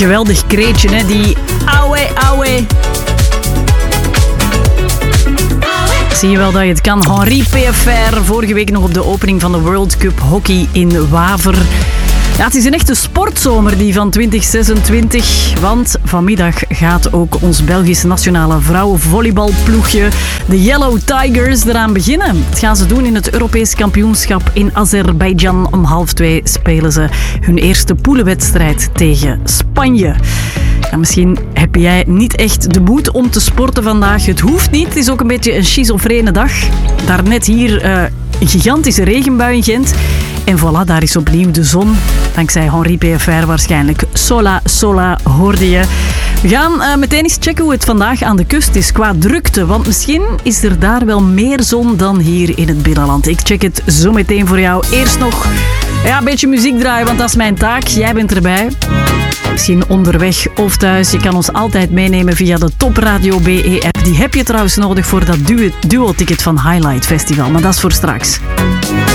Geweldig kreetje, hè? Die auwe, auwe. Zie je wel dat je het kan. Henri PFR, vorige week nog op de opening van de World Cup Hockey in Waver. Ja, het is een echte sportzomer die van 2026, want vanmiddag gaat ook ons Belgisch nationale vrouwenvolleybalploegje, de Yellow Tigers, eraan beginnen. Dat gaan ze doen in het Europees kampioenschap in Azerbeidzjan. Om 1:30 spelen ze hun eerste poelenwedstrijd tegen Spanje. Ja, misschien heb jij niet echt de moed om te sporten vandaag. Het hoeft niet, het is ook een beetje een schizofrene dag. Daarnet hier een gigantische regenbui in Gent. En voilà, daar is opnieuw de zon. Dankzij Henri PFR waarschijnlijk. Sola, sola, hoorde je. We gaan meteen eens checken hoe het vandaag aan de kust is qua drukte. Want misschien is er daar wel meer zon dan hier in het binnenland. Ik check het zo meteen voor jou. Eerst nog een beetje muziek draaien, want dat is mijn taak. Jij bent erbij. Misschien onderweg of thuis. Je kan ons altijd meenemen via de Top Radio BE-app. Die heb je trouwens nodig voor dat duo-ticket van Highlight Festival. Maar dat is voor straks.